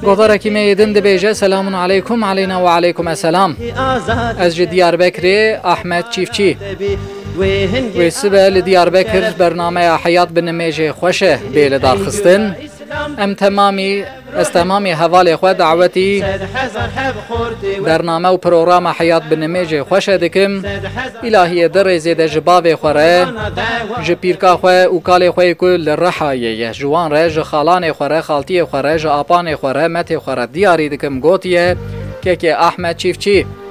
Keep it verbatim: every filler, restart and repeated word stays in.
گوهرکی میدن دبیجه سلام علیکم علینا و علیکم السلام. از دیار بکر احمد چیفچی و سبه لدیار بکر برنامه حیات بنمیجه خوشه بیل دار خستن ام تمامی از تمامی حوال خود دعوتی برنامه و پروگرام حیات بنمیجه خوشه دکم الهی در زیده جباب خوره جپیرکا خواه و کال خواه کل رحایه جوان ره جخالان خوره خالتی خوره جآپان خوره مت خوره دیاری دکم گوتیه که که احمد چیفچی